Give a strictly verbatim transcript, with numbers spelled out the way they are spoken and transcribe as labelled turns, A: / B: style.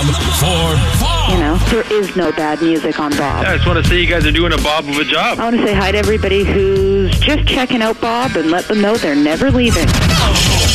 A: Bob for Bob.
B: You know, there is no bad music on Bob.
C: Yeah, I just want to say you guys are doing a Bob of a job.
B: I want to say hi to everybody who's just checking out Bob and let them know they're never leaving.